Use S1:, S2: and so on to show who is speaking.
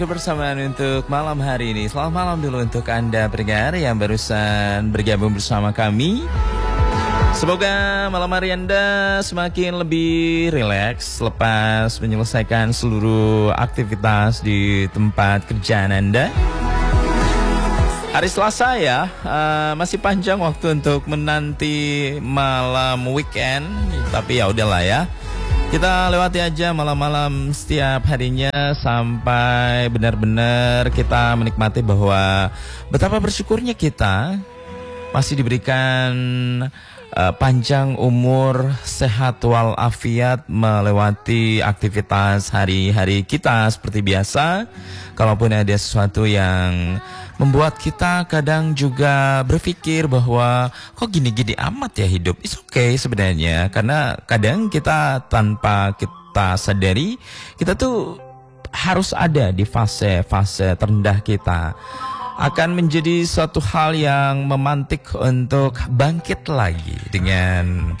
S1: Kebersamaan untuk malam hari ini. Selamat malam dulu untuk Anda pendengar yang barusan bergabung bersama kami. Semoga malam hari Anda semakin lebih rileks lepas menyelesaikan seluruh aktivitas di tempat kerjaan Anda. Hari Selasa ya, masih panjang waktu untuk menanti malam weekend. Tapi ya udahlah ya. Kita lewati aja malam-malam setiap harinya sampai benar-benar kita menikmati bahwa betapa bersyukurnya kita masih diberikan panjang umur, sehat walafiat melewati aktivitas hari-hari kita seperti biasa. Kalaupun ada sesuatu yang membuat kita kadang juga berpikir bahwa kok gini-gini amat ya hidup. It's okay sebenarnya, karena kadang kita tanpa kita sadari kita tuh harus ada di fase-fase terendah kita. Akan menjadi suatu hal yang memantik untuk bangkit lagi dengan